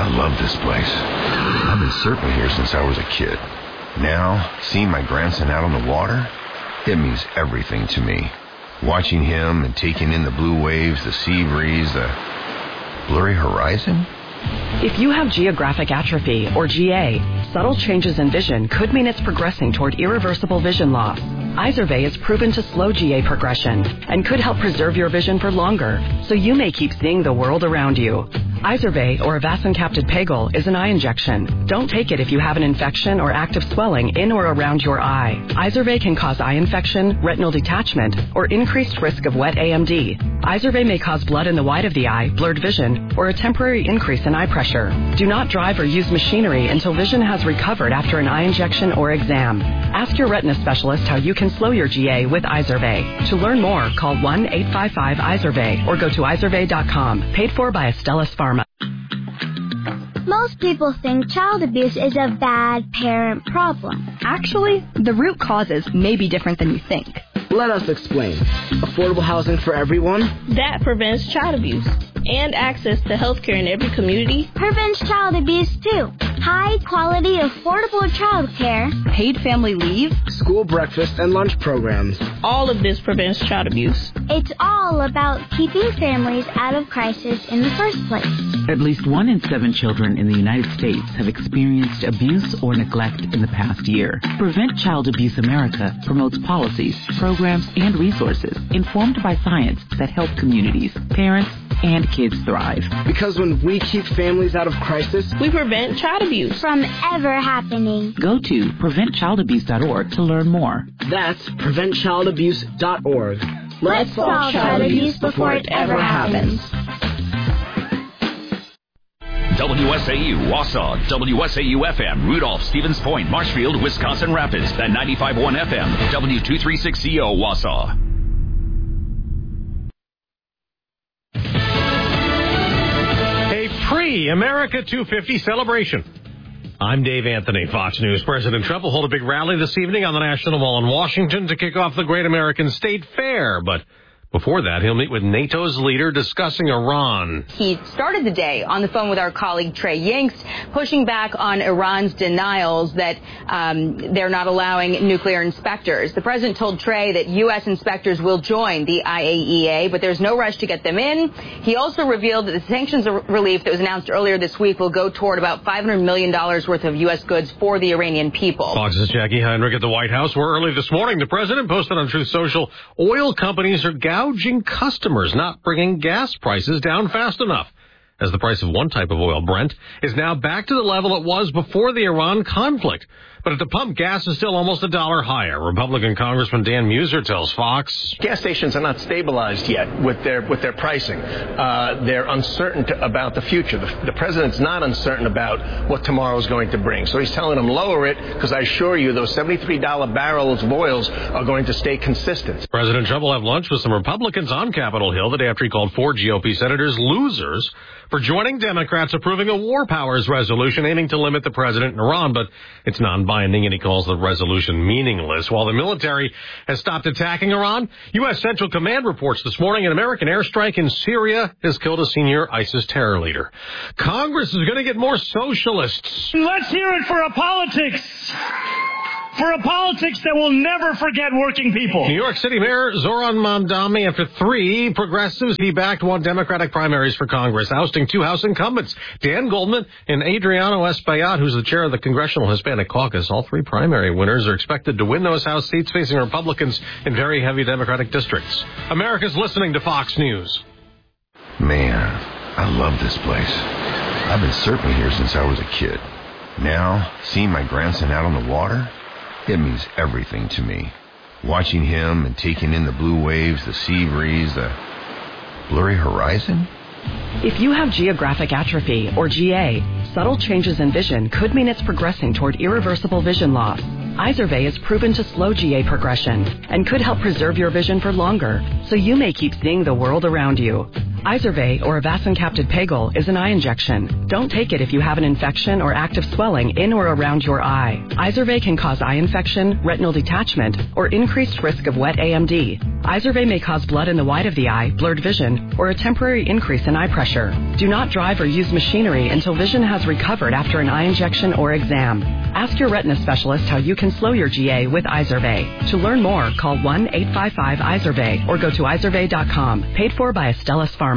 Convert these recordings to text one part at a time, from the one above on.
I love this place. I've been surfing here since I was a kid. Now, seeing my grandson out on the water, it means everything to me. Watching him and taking in the blue waves, the sea breeze, the blurry horizon. If you have geographic atrophy, or GA, subtle changes in vision could mean it's progressing toward irreversible vision loss. Izervay is proven to slow GA progression and could help preserve your vision for longer, so you may keep seeing the world around you. Izervay, or avacincaptad pegol, is an eye injection. Don't take it if you have an infection or active swelling in or around your eye. Izervay can cause eye infection, retinal detachment, or increased risk of wet AMD. Izervay may cause blood in the white of the eye, blurred vision, or a temporary increase in eye pressure. Do not drive or use machinery until vision has recovered after an eye injection or exam. Ask your retina specialist how you can slow your GA with Izervay. To learn more, call 1-855-IZERVAY or go to izervay.com. Paid for by Astellas Pharma. Most people think child abuse is a bad parent problem. Actually, the root causes may be different than you think. Let us explain. Affordable housing for everyone. That prevents child abuse. And access to health care in every community. Prevents child abuse, too. High-quality, affordable child care. Paid family leave. School breakfast and lunch programs. All of this prevents child abuse. It's all about keeping families out of crisis in the first place. At least 1 in 7 children in the United States have experienced abuse or neglect in the past year. Prevent Child Abuse America promotes policies, programs, and resources informed by science that help communities, parents, and kids thrive. Because when we keep families out of crisis, we prevent child abuse from ever happening. Go to preventchildabuse.org to learn more. That's preventchildabuse.org. Let's solve child abuse before it ever happens. WSAU, Wausau, WSAU FM, Rudolph, Stevens Point, Marshfield, Wisconsin Rapids, and 95.1 FM, W236CO, Wausau. Pre-America 250 celebration. I'm Dave Anthony, Fox News. President Trump will hold a big rally this evening on the National Mall in Washington to kick off the Great American State Fair. But before that, he'll meet with NATO's leader discussing Iran. He started the day on the phone with our colleague Trey Yingst, pushing back on Iran's denials that they're not allowing nuclear inspectors. The president told Trey that U.S. inspectors will join the IAEA, but there's no rush to get them in. He also revealed that the sanctions relief that was announced earlier this week will go toward about $500 million worth of U.S. goods for the Iranian people. Fox's Jackie Heinrich at the White House, where early this morning the president posted on Truth Social, oil companies are gouging customers, not bringing gas prices down fast enough, as the price of one type of oil, Brent, is now back to the level it was before the Iran conflict. But at the pump, gas is still almost $1 higher. Republican Congressman Dan Muser tells Fox. Gas stations are not stabilized yet with their pricing. They're uncertain about the future. The president's not uncertain about what tomorrow is going to bring. So he's telling them lower it because I assure you those $73 barrels of oils are going to stay consistent. President Trump will have lunch with some Republicans on Capitol Hill the day after he called 4 GOP senators losers for joining Democrats approving a war powers resolution aiming to limit the president in Iran, but it's non-binding and he calls the resolution meaningless. While the military has stopped attacking Iran, U.S. Central Command reports this morning an American airstrike in Syria has killed a senior ISIS terror leader. Congress is going to get more socialists. Let's hear it for a politics. For a politics that will never forget working people. New York City Mayor Zoran Mamdani, after 3 progressives he backed, won Democratic primaries for Congress, ousting 2 House incumbents, Dan Goldman and Adriano Espaillat, who's the chair of the Congressional Hispanic Caucus. All 3 primary winners are expected to win those House seats, facing Republicans in very heavy Democratic districts. America's listening to Fox News. Man, I love this place. I've been surfing here since I was a kid. Now, seeing my grandson out on the water, it means everything to me. Watching him and taking in the blue waves, the sea breeze, the blurry horizon. If you have geographic atrophy, or GA, subtle changes in vision could mean it's progressing toward irreversible vision loss. Izervay is proven to slow GA progression and could help preserve your vision for longer, so you may keep seeing the world around you. Izervay, or avacincaptad pegol, is an eye injection. Don't take it if you have an infection or active swelling in or around your eye. Izervay can cause eye infection, retinal detachment, or increased risk of wet AMD. Izervay may cause blood in the white of the eye, blurred vision, or a temporary increase in eye pressure. Do not drive or use machinery until vision has recovered after an eye injection or exam. Ask your retina specialist how you can slow your GA with Izervay. To learn more, call 1-855-IZERVAY or go to izervay.com. Paid for by Astellas Pharma.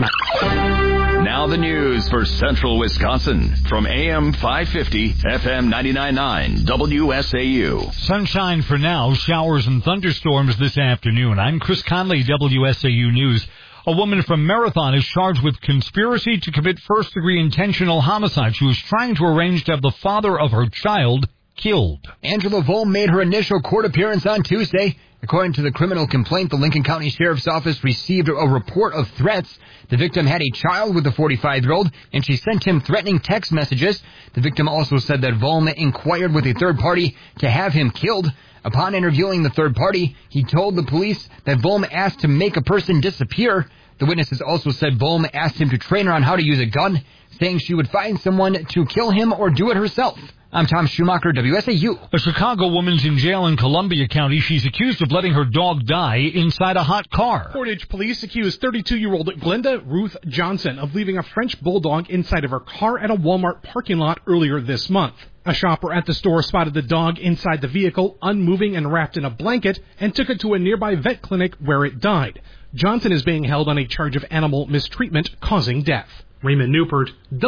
Now the news for Central Wisconsin from AM 550, FM 99.9, WSAU. Sunshine for now, showers and thunderstorms this afternoon. I'm Chris Conley, WSAU News. A woman from Marathon is charged with conspiracy to commit first-degree intentional homicide. She was trying to arrange to have the father of her child killed. Angela Volm made her initial court appearance on Tuesday. According to the criminal complaint, the Lincoln County Sheriff's Office received a report of threats. The victim had a child with the 45-year-old, and she sent him threatening text messages. The victim also said that Volm inquired with a third party to have him killed. Upon interviewing the third party, he told the police that Volm asked to make a person disappear. The witnesses also said Volm asked him to train her on how to use a gun, saying she would find someone to kill him or do it herself. I'm Tom Schumacher, WSAU. A Chicago woman's in jail in Columbia County. She's accused of letting her dog die inside a hot car. Portage police accused 32-year-old Glenda Ruth Johnson of leaving a French bulldog inside of her car at a Walmart parking lot earlier this month. A shopper at the store spotted the dog inside the vehicle, unmoving and wrapped in a blanket, and took it to a nearby vet clinic where it died. Johnson is being held on a charge of animal mistreatment causing death. Raymond Newport,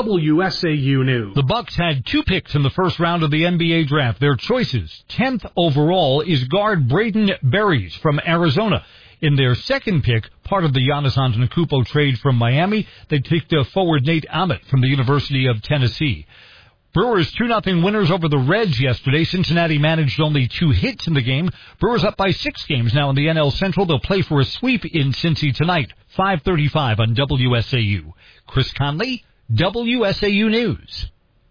WSAU News. The Bucks had 2 picks in the first round of the NBA draft. Their choices, 10th overall, is guard Braden Berries from Arizona. In their second pick, part of the Giannis Antetokounmpo trade from Miami, they picked forward Nate Ahmet from the University of Tennessee. Brewers 2-0 winners over the Reds yesterday. Cincinnati managed only 2 hits in the game. Brewers up by 6 games now in the NL Central. They'll play for a sweep in Cincy tonight, 5:35 on WSAU. Chris Conley, WSAU News.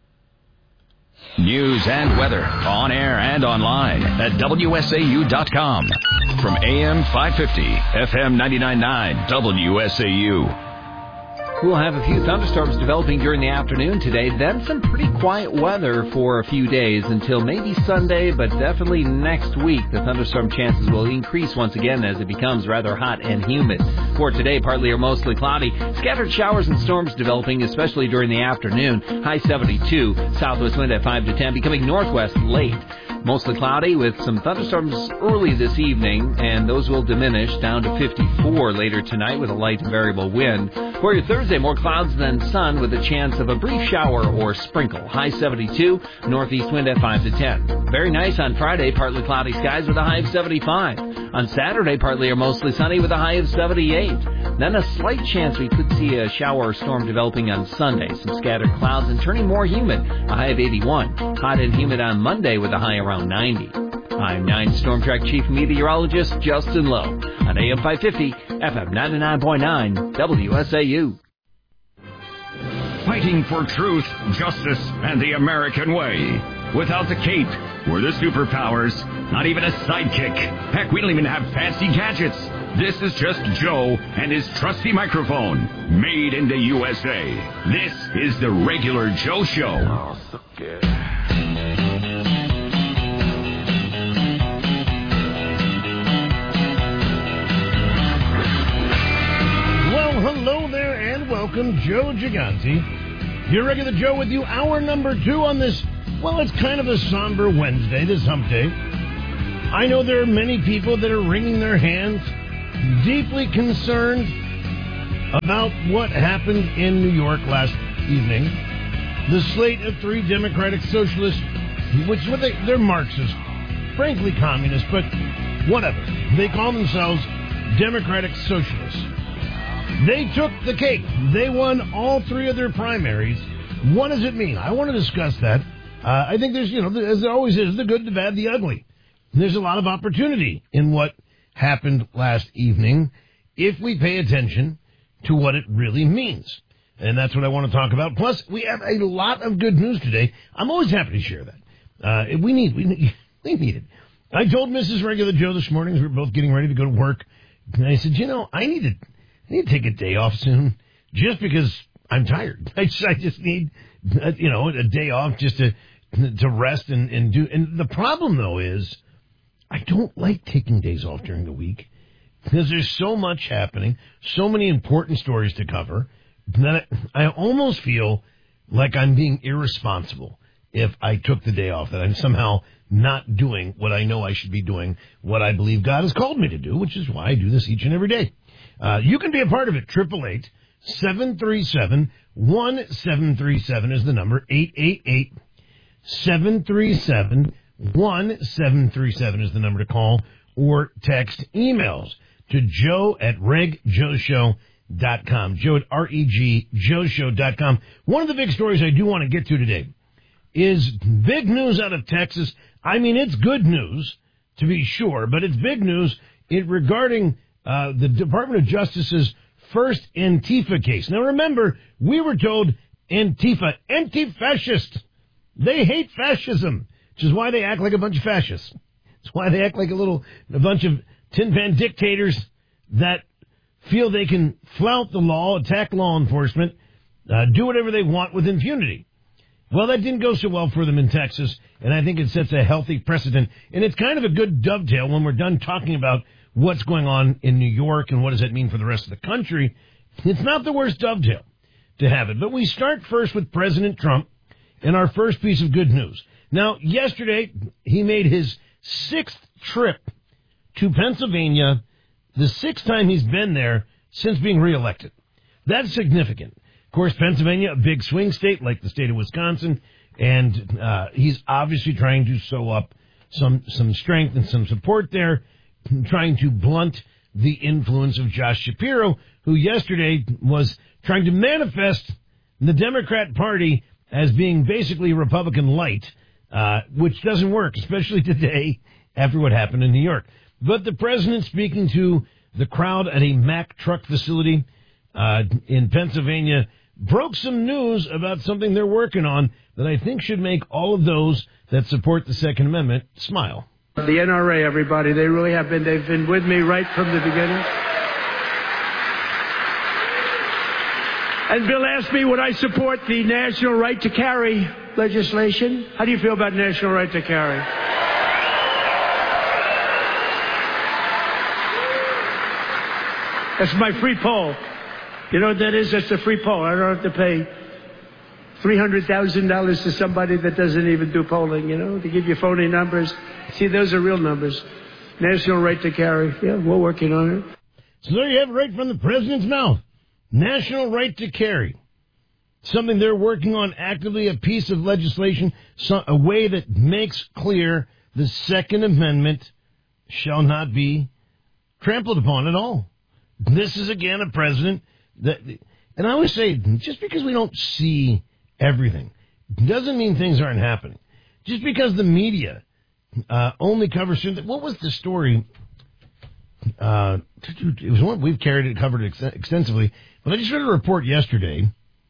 News and weather on air and online at WSAU.com. From AM 550, FM 99.9, WSAU. We'll have a few thunderstorms developing during the afternoon today, then some pretty quiet weather for a few days until maybe Sunday, but definitely next week. The thunderstorm chances will increase once again as it becomes rather hot and humid. For today, partly or mostly cloudy. Scattered showers and storms developing, especially during the afternoon. High 72, southwest wind at 5 to 10, becoming northwest late. Mostly cloudy with some thunderstorms early this evening, and those will diminish down to 54 later tonight with a light to variable wind. For your Thursday, more clouds than sun with a chance of a brief shower or sprinkle. High 72, northeast wind at 5 to 10. Very nice on Friday, partly cloudy skies with a high of 75. On Saturday, partly or mostly sunny with a high of 78. Then a slight chance we could see a shower or storm developing on Sunday. Some scattered clouds and turning more humid, a high of 81. Hot and humid on Monday with a high around 90. I'm 9 Storm Track Chief Meteorologist Justin Lowe on AM 550, FM 99.9, WSAU. Fighting for truth, justice, and the American way. Without the cape or the superpowers, not even a sidekick. Heck, we don't even have fancy gadgets. This is just Joe and his trusty microphone, made in the USA. This is the Regular Joe Show. Oh, so good. Well, hello there and welcome, Joe Gigante. Your Regular Joe with you, hour number 2 on this, well, it's kind of a somber Wednesday, this hump day. I know there are many people that are wringing their hands, deeply concerned about what happened in New York last evening. The slate of 3 Democratic Socialists, which they're Marxist, frankly communist, but whatever. They call themselves Democratic Socialists. They took the cake. They won all 3 of their primaries. What does it mean? I want to discuss that. I think there's, as there always is, the good, the bad, the ugly. There's a lot of opportunity in what happened last evening if we pay attention to what it really means. And that's what I want to talk about. Plus, we have a lot of good news today. I'm always happy to share that. We need it. I told Mrs. Regular Joe this morning as we were both getting ready to go to work, and I said, I need to take a day off soon. just because I'm tired. I just need, a day off just to rest and do. And the problem, though, is I don't like taking days off during the week because there's so much happening, so many important stories to cover that I almost feel like I'm being irresponsible if I took the day off, that I'm somehow not doing what I know I should be doing, what I believe God has called me to do, which is why I do this each and every day. You can be a part of it. 888-737-1737 is the number. 888-737-1737 is the number to call or text. Emails to joe@regjoeshow.com. Joe at regjoeshow.com. One of the big stories I do want to get to today is big news out of Texas. I mean, it's good news, to be sure, but it's big news regarding the Department of Justice's first Antifa case. Now, remember, we were told Antifa, anti-fascist. They hate fascism, which is why they act like a bunch of fascists. It's why they act like a bunch of tin pan dictators that feel they can flout the law, attack law enforcement, do whatever they want with impunity. Well, that didn't go so well for them in Texas, and I think it sets a healthy precedent. And it's kind of a good dovetail when we're done talking about what's going on in New York and what does that mean for the rest of the country. It's not the worst dovetail to have it. But we start first with President Trump and our first piece of good news. Now, yesterday, he made his 6th trip to Pennsylvania, the 6th time he's been there since being reelected. That's significant. Of course, Pennsylvania, a big swing state like the state of Wisconsin, and he's obviously trying to sew up some strength and some support there, trying to blunt the influence of Josh Shapiro, who yesterday was trying to manifest the Democrat Party as being basically Republican light, which doesn't work, especially today after what happened in New York. But the president, speaking to the crowd at a Mack truck facility in Pennsylvania, broke some news about something they're working on that I think should make all of those that support the Second Amendment smile. The NRA, everybody, they really have been. They've been with me right from the beginning. And Bill asked me, would I support the national right to carry legislation? How do you feel about national right to carry? That's my free poll. You know what that is? That's a free poll. I don't have to pay $300,000 to somebody that doesn't even do polling, to give you phony numbers. See, those are real numbers. National right to carry. Yeah, we're working on it. So there you have it right from the president's mouth. National right to carry. Something they're working on actively, a piece of legislation, a way that makes clear the Second Amendment shall not be trampled upon at all. This is, again, a president that, and I always say, just because we don't see everything doesn't mean things aren't happening. Just because the media only covers certain. What was the story? It was one we've covered it extensively, but I just read a report yesterday.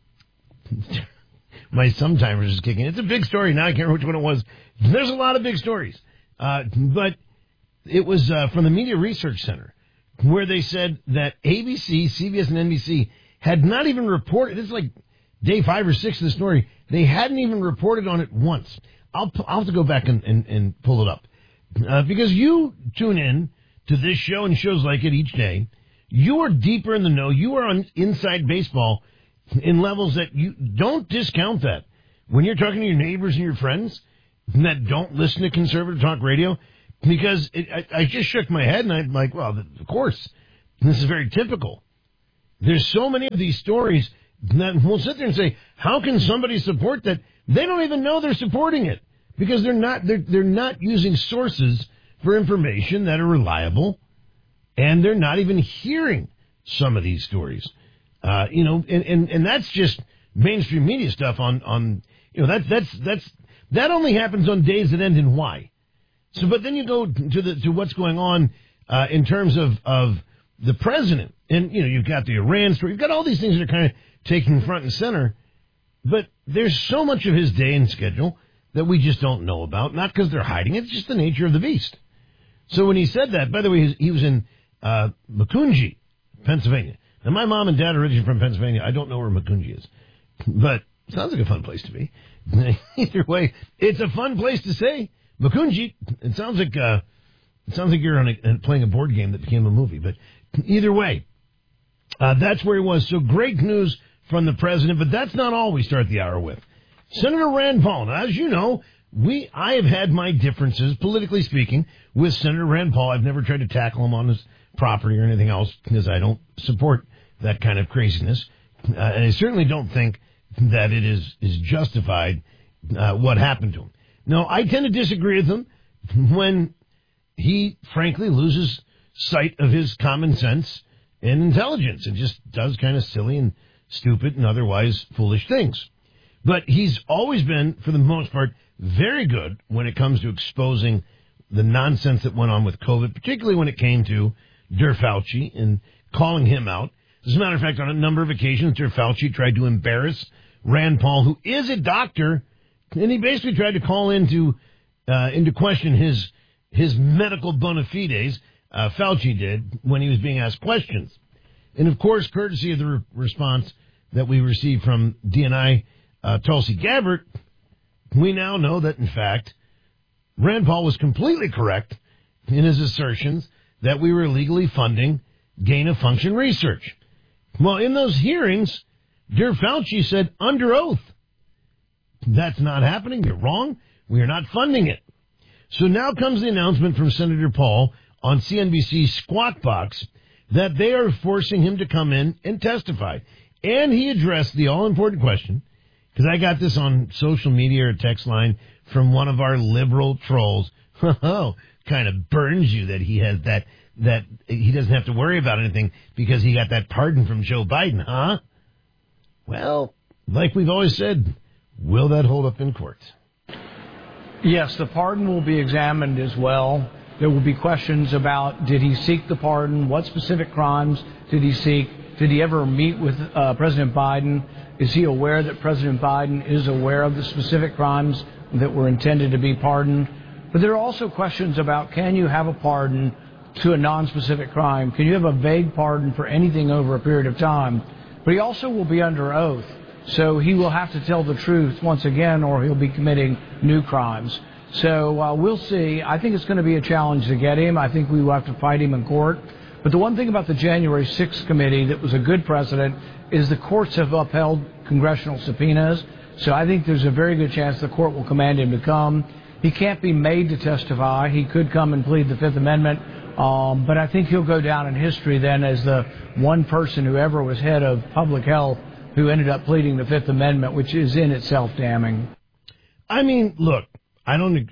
My sometimers is kicking. It's a big story. Now I can't remember which one it was. There's a lot of big stories, but it was from the Media Research Center, where they said that ABC, CBS, and NBC had not even reported. This is like day 5 or 6 of the story. They hadn't even reported on it once. I'll have to go back and pull it up. Because you tune in to this show and shows like it each day. You are deeper in the know. You are on inside baseball in levels that you don't discount that. When you're talking to your neighbors and your friends that don't listen to conservative talk radio, because I just shook my head and I'm like, well, of course, this is very typical. There's so many of these stories that we'll sit there and say, how can somebody support that? They don't even know they're supporting it because they're not using sources for information that are reliable, and they're not even hearing some of these stories. And that's just mainstream media stuff on that only happens on days that end in Y. So, but then you go to what's going on in terms of the president, and you've got the Iran story, you've got all these things that are kind of taking front and center, but there's so much of his day and schedule that we just don't know about, not because they're hiding it, it's just the nature of the beast. So when he said that, by the way, he was in Macungie, Pennsylvania. And my mom and dad are originally from Pennsylvania. I don't know where Macungie is. But it sounds like a fun place to be. Either way, it's a fun place to say. Macungie, it sounds like you're playing a board game that became a movie. But either way, that's where he was. So great news from the president. But that's not all we start the hour with. Senator Rand Paul. Now, as you know, I have had my differences, politically speaking, with Senator Rand Paul. I've never tried to tackle him on his property or anything else because I don't support that kind of craziness. And I certainly don't think that it is justified what happened to him. No, I tend to disagree with him when he, frankly, loses sight of his common sense and intelligence and just does kind of silly and stupid and otherwise foolish things. But he's always been, for the most part, very good when it comes to exposing the nonsense that went on with COVID, particularly when it came to Der Fauci and calling him out. As a matter of fact, on a number of occasions, Der Fauci tried to embarrass Rand Paul, who is a doctor, and he basically tried to call into question his medical bona fides. Fauci did when he was being asked questions. And, of course, courtesy of the response that we received from DNI Tulsi Gabbard, we now know that, in fact, Rand Paul was completely correct in his assertions that we were illegally funding gain-of-function research. Well, in those hearings, Der Fauci said under oath, that's not happening. You're wrong. We are not funding it. So now comes the announcement from Senator Paul on CNBC's Squawk Box that they are forcing him to come in and testify. And he addressed the all-important question, because I got this on social media or text line from one of our liberal trolls. Oh, kind of burns you that he has that he doesn't have to worry about anything because he got that pardon from Joe Biden, huh? Well, like we've always said, will that hold up in court? Yes, the pardon will be examined as well. There will be questions about, did he seek the pardon? What specific crimes did he seek? Did he ever meet with President Biden? Is he aware that President Biden is aware of the specific crimes that were intended to be pardoned? But there are also questions about, can you have a pardon to a non-specific crime? Can you have a vague pardon for anything over a period of time? But he also will be under oath, so he will have to tell the truth once again, or he'll be committing new crimes. So we'll see. I think it's going to be a challenge to get him. I think we will have to fight him in court. But the one thing about the January 6th committee that was a good precedent is the courts have upheld congressional subpoenas. So I think there's a very good chance the court will command him to come. He can't be made to testify. He could come and plead the Fifth Amendment. But I think he'll go down in history then as the one person who ever was head of public health who ended up pleading the Fifth Amendment, which is in itself damning. I mean, look, I don't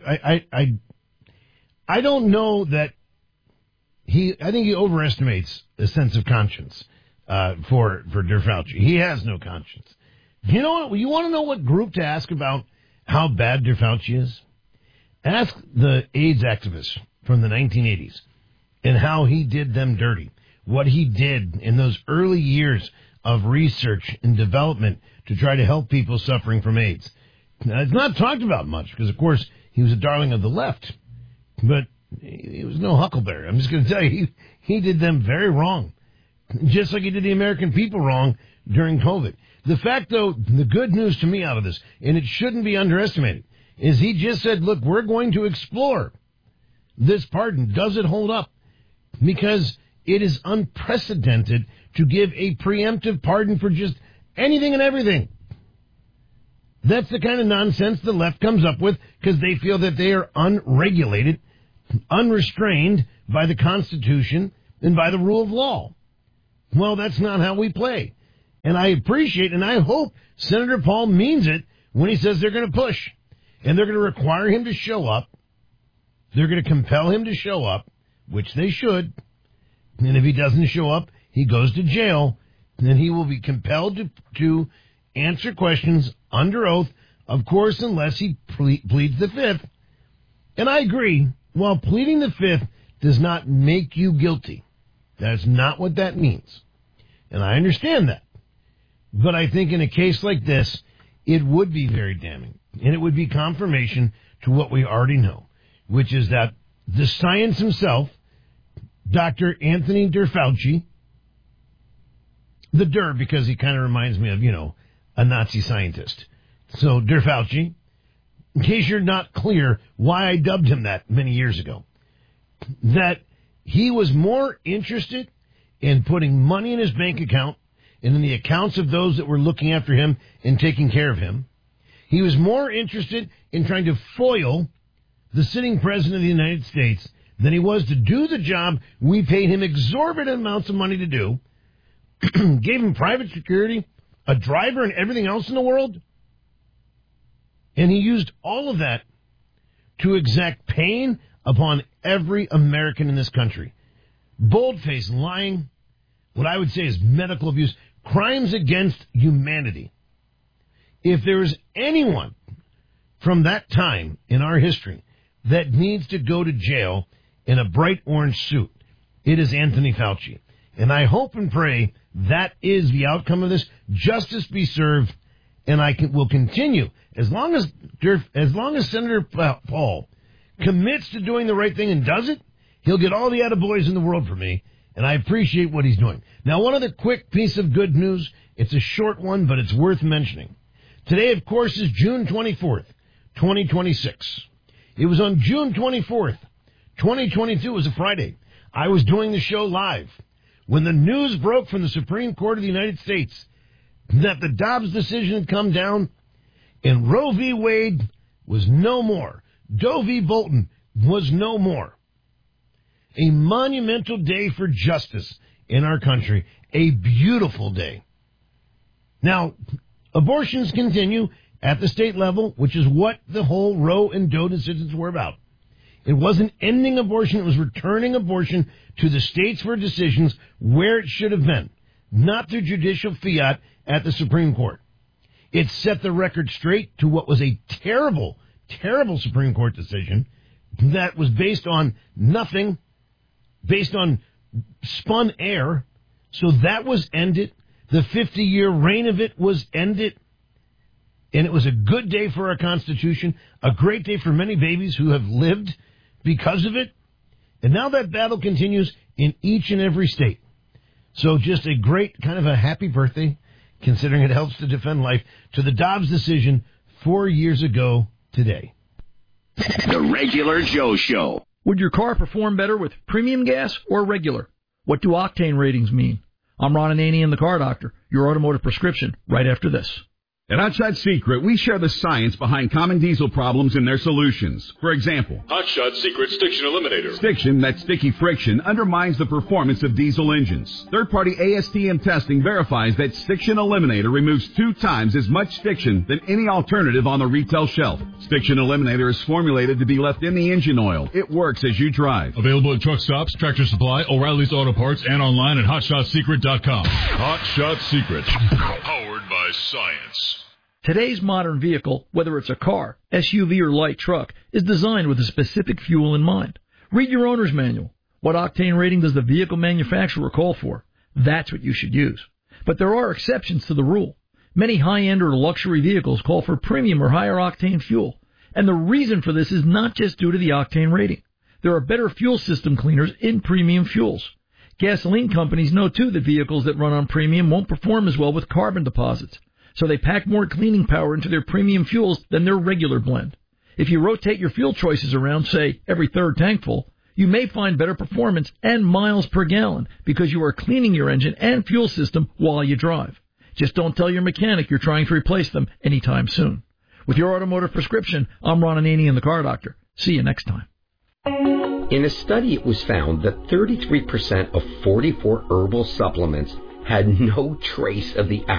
know that I think he overestimates the sense of conscience for Der Fauci. He has no conscience. You know what? You want to know what group to ask about how bad Der Fauci is? Ask the AIDS activists from the 1980s and how he did them dirty. What he did in those early years of research and development to try to help people suffering from AIDS. Now, it's not talked about much because, of course, he was a darling of the left. But he was no huckleberry. I'm just going to tell you, he did them very wrong. Just like he did the American people wrong during COVID. The fact, though, the good news to me out of this, and it shouldn't be underestimated, is he just said, look, we're going to explore this pardon. Does it hold up? Because it is unprecedented to give a preemptive pardon for just anything and everything. That's the kind of nonsense the left comes up with because they feel that they are unregulated, unrestrained by the Constitution and by the rule of law. Well, that's not how we play. And I appreciate and I hope Senator Paul means it when he says they're going to push. And they're going to require him to show up. They're going to compel him to show up, which they should. And if he doesn't show up, he goes to jail. And then he will be compelled to answer questions under oath, of course, unless he pleads the Fifth. And I agree, while pleading the Fifth does not make you guilty. That's not what that means. And I understand that. But I think in a case like this, it would be very damning. And it would be confirmation to what we already know, which is that the science himself, Dr. Anthony Der Fauci, the Der, because he kind of reminds me of, a Nazi scientist. So, Der Fauci, in case you're not clear why I dubbed him that many years ago, that he was more interested in putting money in his bank account and in the accounts of those that were looking after him and taking care of him. He was more interested in trying to foil the sitting president of the United States than he was to do the job we paid him exorbitant amounts of money to do, gave him private security, a driver, and everything else in the world. And he used all of that to exact pain upon every American in this country. Bold-faced lying, what I would say is medical abuse, crimes against humanity. If there is anyone from that time in our history that needs to go to jail in a bright orange suit, it is Anthony Fauci. And I hope and pray that is the outcome of this. Justice be served, and will continue. As long as Senator Paul commits to doing the right thing and does it, he'll get all the attaboys in the world for me, and I appreciate what he's doing. Now, one other quick piece of good news. It's a short one, but it's worth mentioning. Today, of course, is June 24th, 2026. It was on June 24th, 2022. It was a Friday. I was doing the show live when the news broke from the Supreme Court of the United States that the Dobbs decision had come down and Roe v. Wade was no more. Doe v. Bolton was no more. A monumental day for justice in our country. A beautiful day. Now, abortions continue at the state level, which is what the whole Roe and Doe decisions were about. It wasn't ending abortion, it was returning abortion to the states for decisions where it should have been, not through judicial fiat at the Supreme Court. It set the record straight to what was a terrible, terrible Supreme Court decision that was based on nothing, based on spun air. So that was ended. The 50-year reign of it was ended. And it was a good day for our Constitution, a great day for many babies who have lived because of it. And now that battle continues in each and every state. So just a great kind of a happy birthday, considering it helps to defend life, to the Dobbs decision 4 years ago today. The Regular Joe Show. Would your car perform better with premium gas or regular? What do octane ratings mean? I'm Ron Ananian, the Car Doctor, your automotive prescription, right after this. At Hot Shot Secret, we share the science behind common diesel problems and their solutions. For example, Hot Shot Secret Stiction Eliminator. Stiction, that sticky friction, undermines the performance of diesel engines. Third-party ASTM testing verifies that Stiction Eliminator removes 2 times as much stiction than any alternative on the retail shelf. Stiction Eliminator is formulated to be left in the engine oil. It works as you drive. Available at truck stops, Tractor Supply, O'Reilly's Auto Parts, and online at HotShotSecret.com. Hot Shot Secret. Powered by science. Today's modern vehicle, whether it's a car, SUV, or light truck, is designed with a specific fuel in mind. Read your owner's manual. What octane rating does the vehicle manufacturer call for? That's what you should use. But there are exceptions to the rule. Many high-end or luxury vehicles call for premium or higher octane fuel. And the reason for this is not just due to the octane rating. There are better fuel system cleaners in premium fuels. Gasoline companies know, too, that vehicles that run on premium won't perform as well with carbon deposits. So they pack more cleaning power into their premium fuels than their regular blend. If you rotate your fuel choices around, say, every third tank full, you may find better performance and miles per gallon because you are cleaning your engine and fuel system while you drive. Just don't tell your mechanic you're trying to replace them anytime soon. With your automotive prescription, I'm Ron Ananian, the Car Doctor. See you next time. In a study, it was found that 33% of 44 herbal supplements had no trace of the